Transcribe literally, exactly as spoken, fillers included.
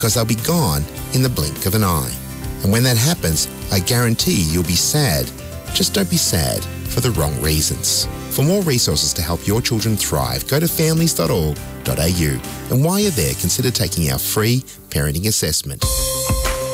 because they'll be gone in the blink of an eye. And when that happens, I guarantee you'll be sad. Just don't be sad for the wrong reasons. For more resources to help your children thrive, go to families dot org dot a u. And while you're there, consider taking our free parenting assessment.